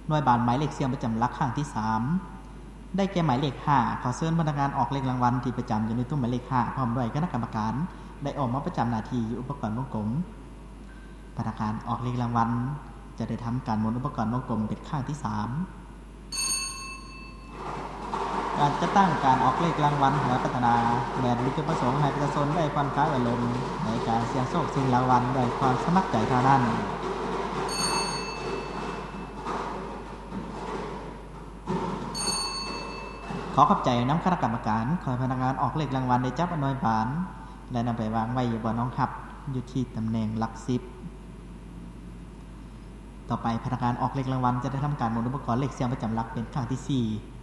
หน่วยบานหมายเลขเสียงประจำหลักครั้งที่3ได้แก่หมายเลข5ขอเชิญพนักงานออกเลขรางวัลที่ประจำอยู่ในตู้หมายเลข5พร้อมด้วยคณะกรรมการได้ออกมาประจำหน้าที่อยู่อุปกรณ์วงกลมพนักงานออกเลขรางวัลจะได้ทำการหมุนอุปกรณ์วงกลมเป็นครั้งที่3การจะตั้งการออกเลขรางวัลหาพัฒนาแม้มีจุดประสงค์ให้ประชาชนได้ผ่อนคลายอารมณ์ในการเสี่ยงโชคชิงรางวัลด้วยความสมัครใจเท่านั้นขอขอบใจน้ำคณะกรรมการขอให้พนักงานออกเลขรางวัลได้จับหน่วยบานและนำไปวางไว้อยู่บนน้องขับอยู่ที่ตำแหน่งหลัก10ต่อไปพนักงานออกเลขรางวัลจะได้ทำการหมุนอุปกรณ์เลขเสียงประจำหลักเป็นครั้งที่4